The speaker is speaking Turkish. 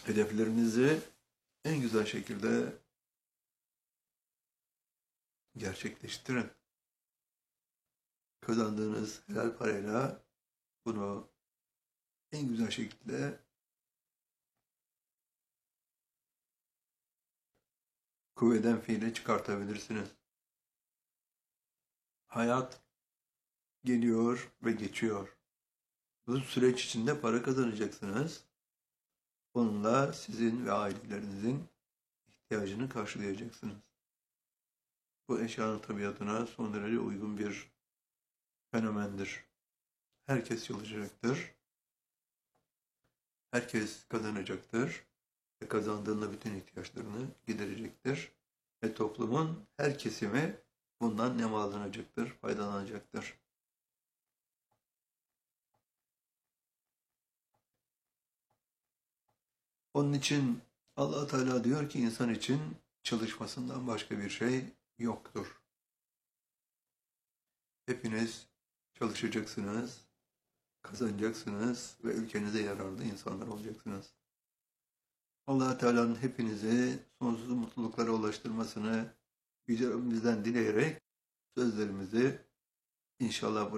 Hedeflerinizi en güzel şekilde gerçekleştirin. Kazandığınız helal parayla bunu en güzel şekilde kuvveden fiile çıkartabilirsiniz. Hayat geliyor ve geçiyor. Bu süreç içinde para kazanacaksınız. Onunla sizin ve ailelerinizin ihtiyacını karşılayacaksınız. Bu eşyanın tabiatına son derece uygun bir fenomendir. Herkes çalışacaktır. Herkes kazanacaktır. Ve kazandığında bütün ihtiyaçlarını giderecektir. Ve toplumun her kesimi bundan nemalanacaktır, faydalanacaktır. Onun için Allah Teala diyor ki insan için çalışmasından başka bir şey yoktur. Hepiniz çalışacaksınız, kazanacaksınız ve ülkenize yararlı insanlar olacaksınız. Allah Teala'nın hepinizi sonsuz mutluluklara ulaştırmasını Yüce Rabbimizden dileyerek sözlerimizi inşallah